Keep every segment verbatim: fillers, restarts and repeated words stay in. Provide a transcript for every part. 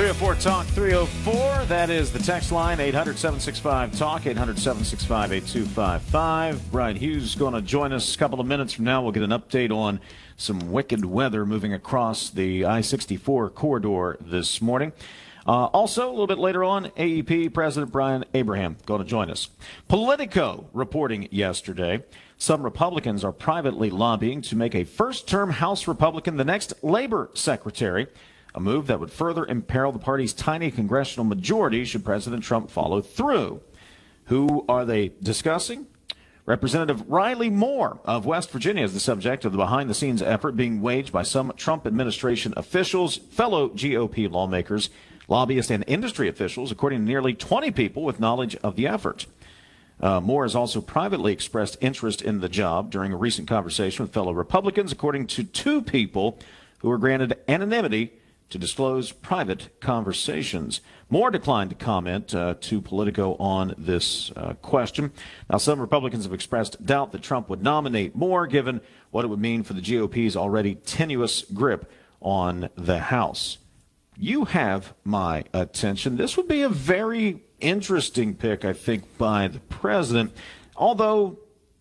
three oh four talk three oh four. That is the text line, eight hundred, seven six five, talk, eight hundred, seven six five, eight two five five. Brian Hughes is going to join us a couple of minutes from now. We'll get an update on some wicked weather moving across the I sixty-four corridor this morning. Uh, also, a little bit later on, A E P President Brian Abraham going to join us. Politico reporting yesterday, some Republicans are privately lobbying to make a first-term House Republican the next Labor Secretary, a move that would further imperil the party's tiny congressional majority should President Trump follow through. Who are they discussing? Representative Riley Moore of West Virginia is the subject of the behind-the-scenes effort being waged by some Trump administration officials, fellow G O P lawmakers, lobbyists, and industry officials, according to nearly twenty people with knowledge of the effort. Uh, Moore has also privately expressed interest in the job during a recent conversation with fellow Republicans, according to two people who were granted anonymity to disclose private conversations. Moore declined to comment uh, to Politico on this uh, question. Now, some Republicans have expressed doubt that Trump would nominate Moore, given what it would mean for the G O P's already tenuous grip on the House. You have my attention. This would be a very interesting pick, I think, by the president, although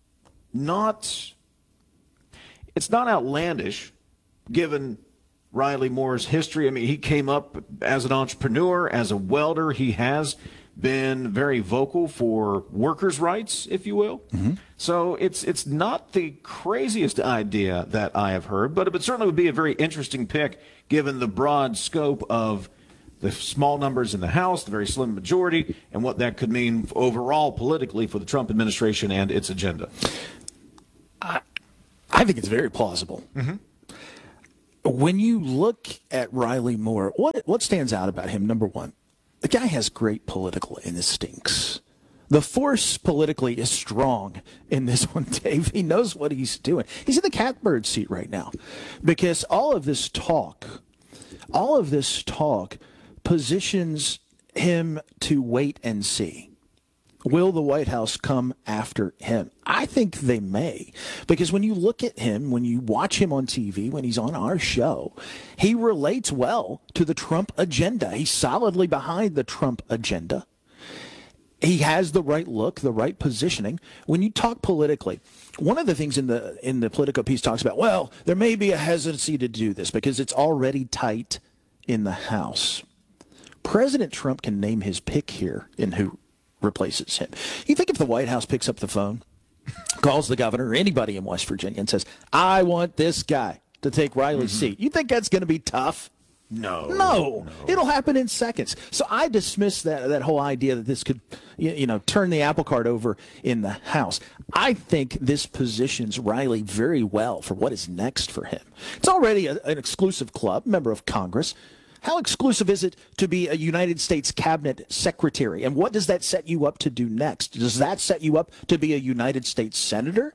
not, it's not outlandish, given Riley Moore's history. I mean, he came up as an entrepreneur, as a welder. He has been very vocal for workers' rights, if you will. Mm-hmm. So it's it's not the craziest idea that I have heard, but it certainly would be a very interesting pick given the broad scope of the small numbers in the House, the very slim majority, and what that could mean overall politically for the Trump administration and its agenda. I, I think it's very plausible. Mm-hmm. When you look at Riley Moore, what what stands out about him? Number one, the guy has great political instincts. The force politically is strong in this one, Dave. He knows what he's doing. He's in the catbird seat right now because all of this talk, all of this talk positions him to wait and see. Will the White House come after him? I think they may, because when you look at him, when you watch him on T V, when he's on our show, he relates well to the Trump agenda. He's solidly behind the Trump agenda. He has the right look, the right positioning. When you talk politically, one of the things in the in the Politico piece talks about, well, there may be a hesitancy to do this because it's already tight in the House. President Trump can name his pick here in who replaces him. You think if the White House picks up the phone, calls the governor or anybody in West Virginia and says, I want this guy to take Riley's mm-hmm. seat, you think that's going to be tough? No, no. No. It'll happen in seconds. So I dismiss that that whole idea that this could, you, you know, turn the apple cart over in the House. I think this positions Riley very well for what is next for him. It's already a, an exclusive club, member of Congress. How exclusive is it to be a United States cabinet secretary? And what does that set you up to do next? Does that set you up to be a United States senator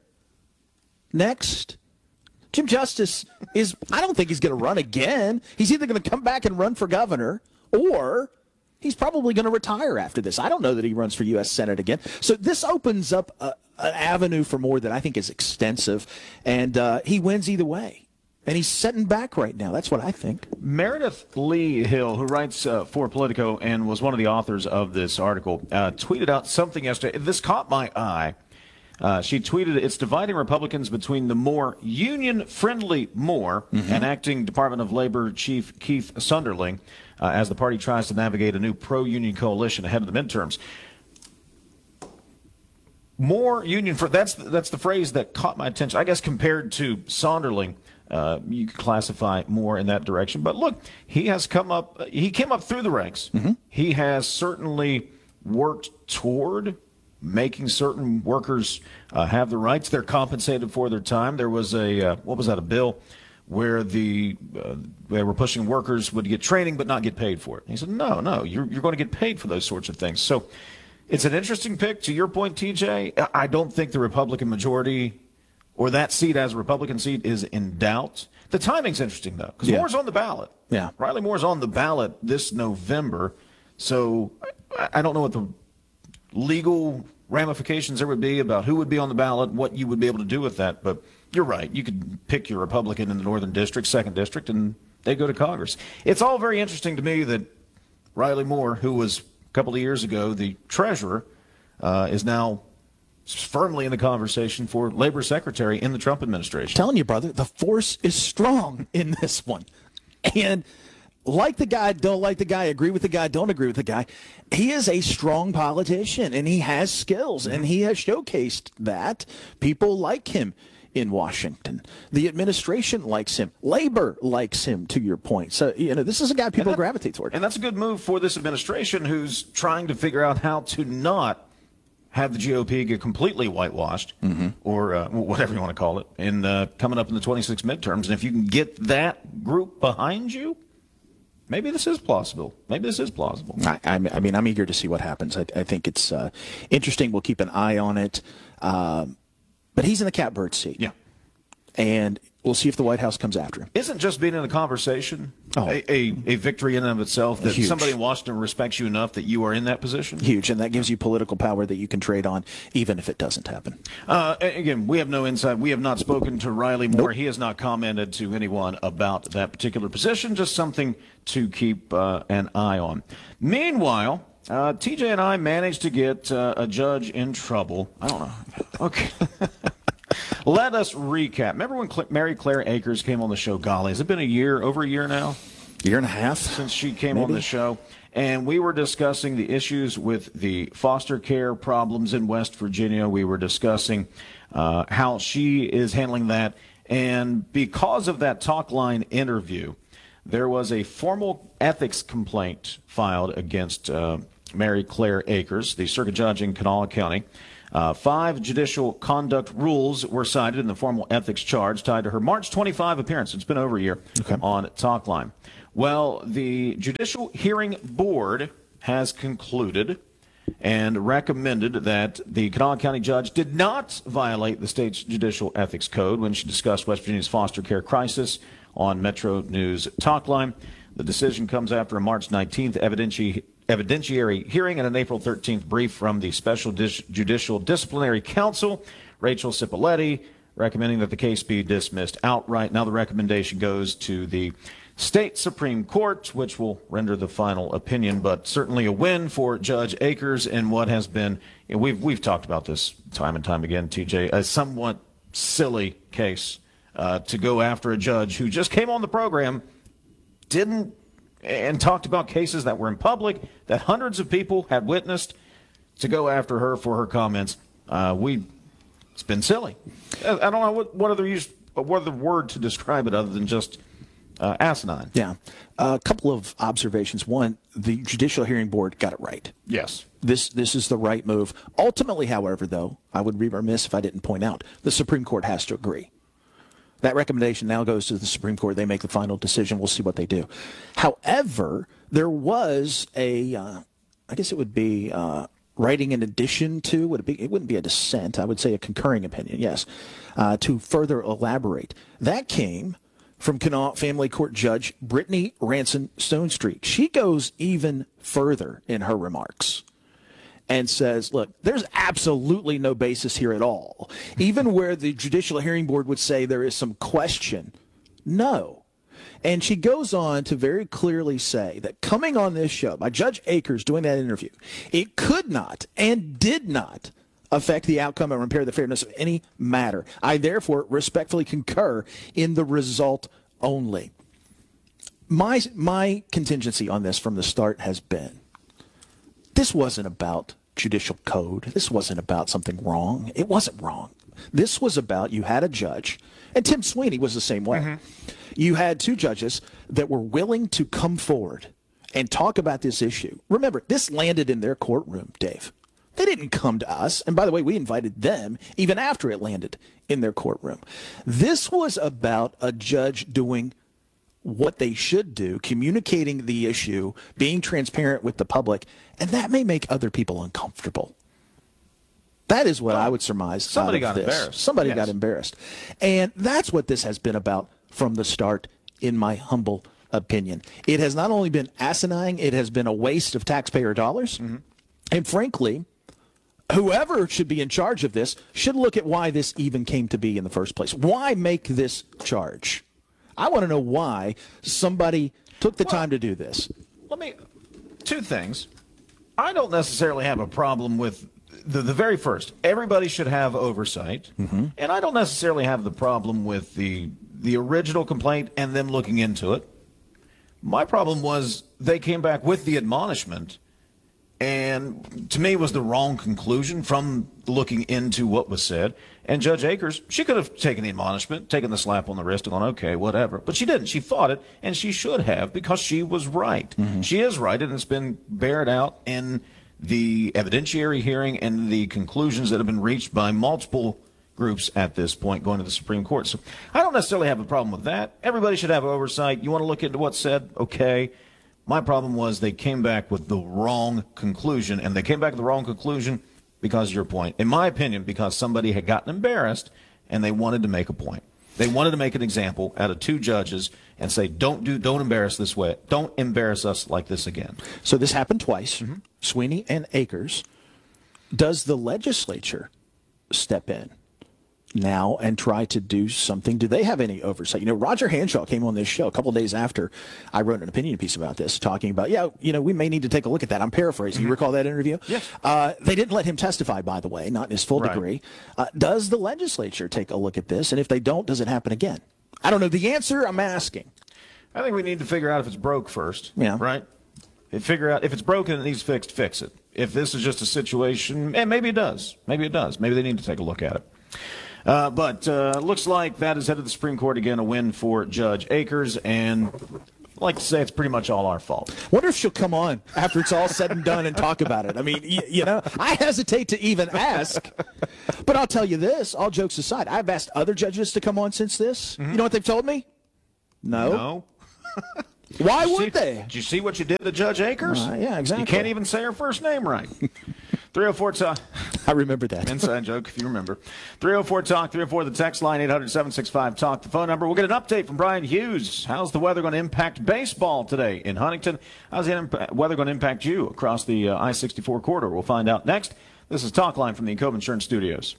next? Jim Justice is, I don't think he's going to run again. He's either going to come back and run for governor, or he's probably going to retire after this. I don't know that he runs for U S Senate again. So this opens up a, an avenue for Moore that I think is extensive, and uh, he wins either way. And he's setting back right now. That's what I think. Meredith Lee Hill, who writes uh, for Politico and was one of the authors of this article, uh, tweeted out something yesterday. This caught my eye. Uh, she tweeted, it's dividing Republicans between the more union-friendly Moore mm-hmm. and acting Department of Labor Chief Keith Sunderling uh, as the party tries to navigate a new pro-union coalition ahead of the midterms. More union for that's that's the phrase that caught my attention. I guess compared to Sonderling, uh, you could classify Moore in that direction. But look, he has come up. He came up through the ranks. Mm-hmm. He has certainly worked toward making certain workers uh, have the rights. They're compensated for their time. There was a uh, what was that? A bill where the uh, they were pushing workers would get training but not get paid for it. And he said, no, no, you're you're going to get paid for those sorts of things. So. It's an interesting pick. To your point, T J, I don't think the Republican majority or that seat as a Republican seat is in doubt. The timing's interesting, though, because yeah. Moore's on the ballot. Yeah. Riley Moore's on the ballot this November. So I don't know what the legal ramifications there would be about who would be on the ballot, what you would be able to do with that. But you're right. You could pick your Republican in the Northern District, second District, and they go to Congress. It's all very interesting to me that Riley Moore, who was a couple of years ago the treasurer, uh, is now firmly in the conversation for labor secretary in the Trump administration. I'm telling you, brother, the force is strong in this one. And like the guy, don't like the guy, agree with the guy, don't agree with the guy, he is a strong politician, and he has skills, and he has showcased that. People like him in Washington. The administration likes him. Labor likes him, to your point. So, you know, this is a guy people that, gravitate toward. And that's a good move for this administration, who's trying to figure out how to not have the G O P get completely whitewashed, mm-hmm. or uh, whatever you want to call it, in uh, coming up in the twenty-six midterms. And if you can get that group behind you, maybe this is plausible. Maybe this is plausible. I, I mean, I'm eager to see what happens. I, I think it's uh, interesting. We'll keep an eye on it. Um, but he's in the catbird seat. Yeah. And we'll see if the White House comes after him. Isn't just being in the conversation oh. a, a, a victory in and of itself, that Huge. somebody in Washington respects you enough that you are in that position? Huge, and that gives you political power that you can trade on, even if it doesn't happen. Uh, again, we have no insight. We have not spoken to Riley Moore. Nope. He has not commented to anyone about that particular position, just something to keep uh, an eye on. Meanwhile, uh, T J and I managed to get uh, a judge in trouble. I don't know. Okay. Let us recap. Remember when Cl- Mary Claire Akers came on the show? Golly, has it been a year, over a year now? Year and a half? Since she came maybe? on the show. And we were discussing the issues with the foster care problems in West Virginia. We were discussing uh, how she is handling that. And because of that Talk Line interview, there was a formal ethics complaint filed against uh, Mary Claire Akers, the circuit judge in Kanawha County. Uh, five judicial conduct rules were cited in the formal ethics charge tied to her March twenty-fifth appearance. It's been over a year okay. on Talkline. Well, the Judicial Hearing Board has concluded and recommended that the Kanawha County judge did not violate the state's judicial ethics code when she discussed West Virginia's foster care crisis on Metro News Talkline. The decision comes after a March nineteenth evidentiary evidentiary hearing and an April thirteenth brief from the Special Dis- Judicial Disciplinary Counsel, Rachel Cipoletti, recommending that the case be dismissed outright. Now the recommendation goes to the state Supreme Court, which will render the final opinion, but certainly a win for Judge Akers in what has been, you know, we've we've talked about this time and time again, T J, a somewhat silly case uh, to go after a judge who just came on the program, didn't and talked about cases that were in public, that hundreds of people had witnessed, to go after her for her comments. Uh, we, it's been silly. I, I don't know what, what other use, what other word to describe it other than just uh, asinine. Yeah. A couple of observations. One, the Judicial Hearing Board got it right. Yes. This this is the right move. Ultimately, however, though, I would be remiss if I didn't point out, the Supreme Court has to agree. That recommendation now goes to the Supreme Court. They make the final decision. We'll see what they do. However, there was a, uh, I guess it would be uh, writing in addition to, would it be? It wouldn't be a dissent. I would say a concurring opinion, yes, uh, to further elaborate. That came from Kanawha Family Court Judge Brittany Ranson Stonestreet. She goes even further in her remarks and says, look, there's absolutely no basis here at all. Even where the Judicial Hearing Board would say there is some question, no. And she goes on to very clearly say that coming on this show by Judge Akers doing that interview, it could not and did not affect the outcome or impair the fairness of any matter. I therefore respectfully concur in the result only. My, my contingency on this from the start has been, this wasn't about judicial code. This wasn't about something wrong. It wasn't wrong. This was about, you had a judge, and Tim Sweeney was the same way. Mm-hmm. You had two judges that were willing to come forward and talk about this issue. Remember, this landed in their courtroom, Dave. They didn't come to us. And by the way, we invited them even after it landed in their courtroom. This was about a judge doing what they should do, communicating the issue, being transparent with the public, and that may make other people uncomfortable. That is what well, I would surmise. Somebody got this. embarrassed. Somebody yes. got embarrassed. And that's what this has been about from the start, in my humble opinion. It has not only been asinine, it has been a waste of taxpayer dollars. Mm-hmm. And frankly, whoever should be in charge of this should look at why this even came to be in the first place. Why make this charge? I want to know why somebody took the well, time to do this. Let me two things. I don't necessarily have a problem with the, the very first. Everybody should have oversight. Mm-hmm. And I don't necessarily have the problem with the the original complaint and them looking into it. My problem was they came back with the admonishment, and to me was the wrong conclusion from looking into what was said. And Judge Akers, she could have taken the admonishment, taken the slap on the wrist and gone, okay, whatever. But she didn't. She fought it, and she should have, because she was right. Mm-hmm. She is right, and it's been bared out in the evidentiary hearing and the conclusions that have been reached by multiple groups at this point going to the Supreme Court. So I don't necessarily have a problem with that. Everybody should have oversight. You want to look into what's said? Okay. My problem was they came back with the wrong conclusion, and they came back with the wrong conclusion because of your point. In my opinion, because somebody had gotten embarrassed and they wanted to make a point. They wanted to make an example out of two judges and say, don't do, don't embarrass this way. Don't embarrass us like this again. So this happened twice, mm-hmm. Sweeney and Akers. Does the legislature step in now and try to do something? Do they have any oversight? You know, Roger Hanshaw came on this show a couple of days after I wrote an opinion piece about this, talking about, yeah, you know, we may need to take a look at that. I'm paraphrasing. Mm-hmm. You recall that interview? Yes. Uh, they didn't let him testify, by the way, not in his full right. degree. Uh, does the legislature take a look at this? And if they don't, does it happen again? I don't know the answer. I'm asking. I think we need to figure out if it's broke first. Yeah. Right? And figure out if it's broken and it needs fixed, fix it. If this is just a situation, and maybe it does. Maybe it does. Maybe they need to take a look at it. Uh, but uh, looks like that is headed to the Supreme Court again, a win for Judge Akers, and I'd like to say it's pretty much all our fault. Wonder if she'll come on after it's all said and done and talk about it. I mean, you, you know, I hesitate to even ask, but I'll tell you this, all jokes aside, I've asked other judges to come on since this. Mm-hmm. You know what they've told me? No. No. Why did would see, they? Did you see what you did to Judge Akers? Uh, yeah, exactly. You can't even say her first name right. three oh four Talk. I remember that. Inside joke, if you remember. three oh four Talk, three oh four the text line, eight hundred, seven six five, talk, the phone number. We'll get an update from Brian Hughes. How's the weather going to impact baseball today in Huntington? How's the imp- weather going to impact you across the uh, I sixty-four corridor? We'll find out next. This is Talk Line from the Encova Insurance Studios.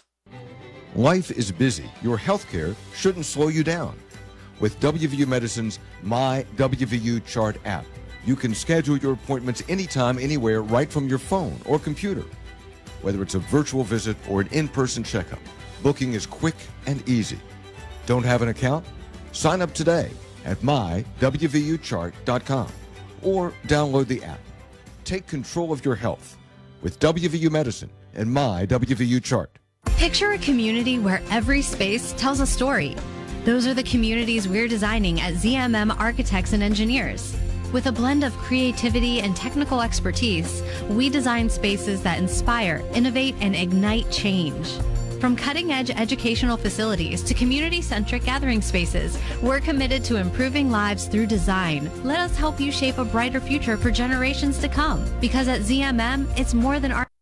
Life is busy. Your health care shouldn't slow you down. With W V U Medicine's My W V U Chart app, you can schedule your appointments anytime, anywhere, right from your phone or computer. Whether it's a virtual visit or an in-person checkup, booking is quick and easy. Don't have an account? Sign up today at my W V U chart dot com or download the app. Take control of your health with W V U Medicine and My W V U Chart. Picture a community where every space tells a story. Those are the communities we're designing at Z M M Architects and Engineers. With a blend of creativity and technical expertise, we design spaces that inspire, innovate, and ignite change. From cutting-edge educational facilities to community-centric gathering spaces, we're committed to improving lives through design. Let us help you shape a brighter future for generations to come. Because at Z M M, it's more than our...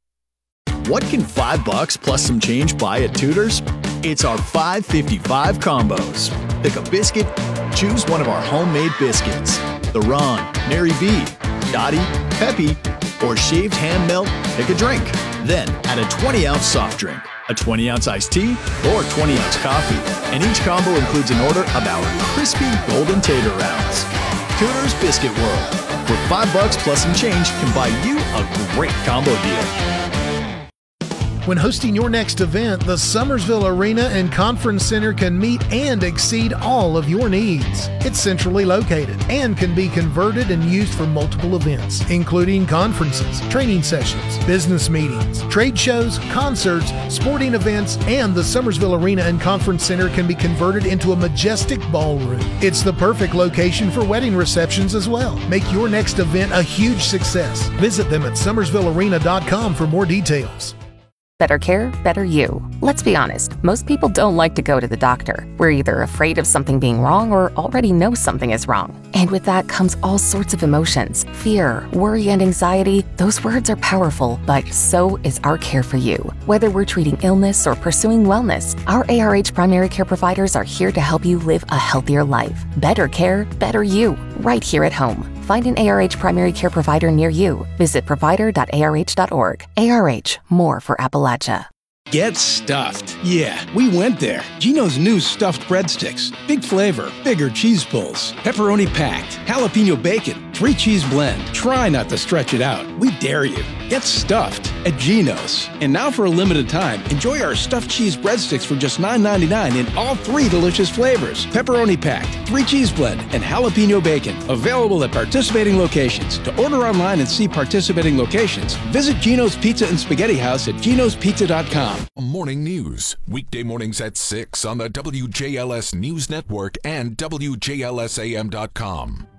What can five bucks plus some change buy at Tudor's? It's our five fifty-five combos. Pick a biscuit, choose one of our homemade biscuits. The Ron, Mary B, Dottie, Peppy, or shaved hand melt, pick a drink. Then add a twenty ounce soft drink, a twenty ounce iced tea, or twenty ounce coffee. And each combo includes an order of our crispy golden tater rounds. Tudor's Biscuit World, where five bucks plus some change can buy you a great combo deal. When hosting your next event, the Summersville Arena and Conference Center can meet and exceed all of your needs. It's centrally located and can be converted and used for multiple events, including conferences, training sessions, business meetings, trade shows, concerts, sporting events, and the Summersville Arena and Conference Center can be converted into a majestic ballroom. It's the perfect location for wedding receptions as well. Make your next event a huge success. Visit them at summersville arena dot com for more details. Better care, better you. Let's be honest, most people don't like to go to the doctor. We're either afraid of something being wrong or already know something is wrong. And with that comes all sorts of emotions. Fear, worry, and anxiety. Those words are powerful, but so is our care for you. Whether we're treating illness or pursuing wellness, our A R H primary care providers are here to help you live a healthier life. Better care, better you. Right here at home. Find an A R H primary care provider near you. Visit provider dot A R H dot org. A R H, more for Appalachia. Get stuffed. Yeah, we went there. Geno's new stuffed breadsticks. Big flavor, bigger cheese pulls, pepperoni packed, jalapeno bacon, three cheese blend. Try not to stretch it out. We dare you. Get stuffed at Geno's. And now for a limited time, enjoy our stuffed cheese breadsticks for just nine ninety-nine in all three delicious flavors. Pepperoni packed, three cheese blend, and jalapeno bacon. Available at participating locations. To order online and see participating locations, visit Geno's Pizza and Spaghetti House at genos pizza dot com. Morning news, weekday mornings at six on the W J L S News Network and W J L S A M dot com.